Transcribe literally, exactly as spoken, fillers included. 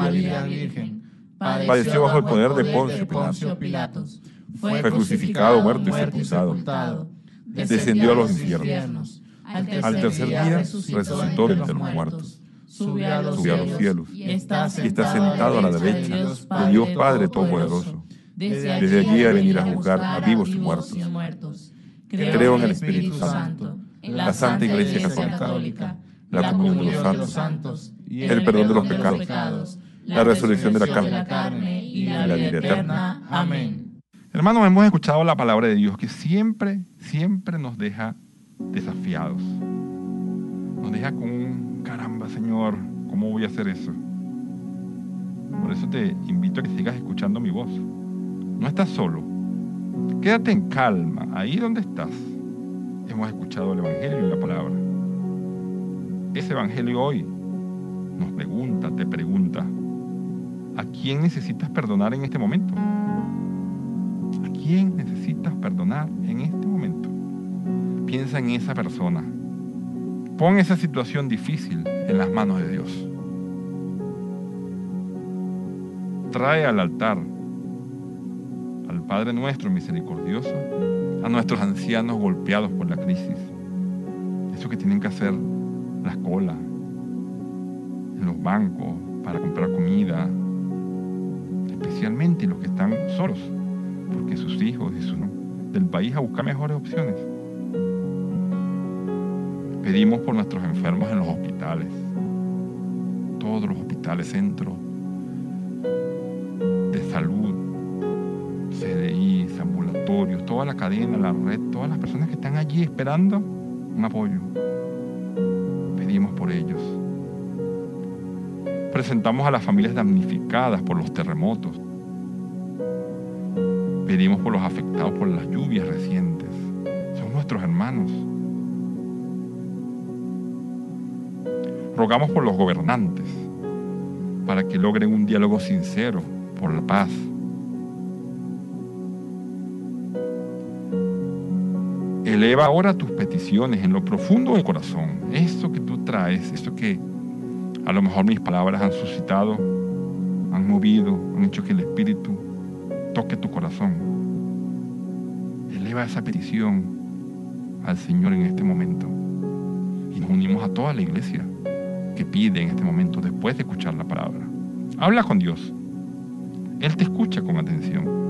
María Virgen, padeció bajo el poder de Poncio Pilatos, fue crucificado, muerto y sepultado, descendió a los infiernos. Al tercer día resucitó de entre los muertos, subió a los subió a los cielos y está y está sentado a la derecha de Dios Padre Todopoderoso. Desde allí ha de venir a juzgar a vivos y muertos. Creo en el Espíritu Santo, en la Santa Iglesia Católica, la comunión de los santos, el perdón de los pecados, la resurrección de la carne y la vida eterna. Amén. Hermanos, hemos escuchado la palabra de Dios que siempre, siempre nos deja desafiados. Nos deja con un caramba, Señor, ¿cómo voy a hacer eso? Por eso te invito a que sigas escuchando mi voz. No estás solo. Quédate en calma, ahí donde estás. Hemos escuchado el Evangelio y la palabra. Ese Evangelio hoy nos pregunta, te pregunta, ¿a quién necesitas perdonar en este momento? ¿A quién necesitas perdonar en este momento? Piensa en esa persona. Pon esa situación difícil en las manos de Dios. Trae al altar al Padre nuestro misericordioso, a nuestros ancianos golpeados por la crisis, esos que tienen que hacer las colas en los bancos para comprar comida, especialmente los que están solos, porque sus hijos y sus del país a buscar mejores opciones. Pedimos por nuestros enfermos en los hospitales, todos los hospitales, centros de salud, C D Is, ambulatorios, toda la cadena, la red, todas las personas que están allí esperando un apoyo. Pedimos por ellos. Presentamos a las familias damnificadas por los terremotos. Pedimos por los afectados por las lluvias recientes. Son nuestros hermanos. Rogamos por los gobernantes para que logren un diálogo sincero por la paz. Eleva ahora tus peticiones en lo profundo del corazón. Eso que tú traes, eso que a lo mejor mis palabras han suscitado, han movido, han hecho que el Espíritu toque tu corazón. Eleva esa petición al Señor en este momento. Y nos unimos a toda la iglesia que pide en este momento, después de escuchar la palabra. Habla con Dios. Él te escucha con atención.